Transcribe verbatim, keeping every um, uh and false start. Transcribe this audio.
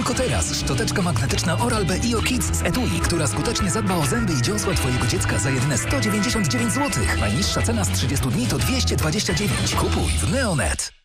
Tylko teraz szczoteczka magnetyczna Oral-B I O Kids z etui, która skutecznie zadba o zęby i dziąsła Twojego dziecka za jedyne sto dziewięćdziesiąt dziewięć złotych. Najniższa cena z trzydziestu dni to dwieście dwadzieścia dziewięć. Kupuj w Neonet.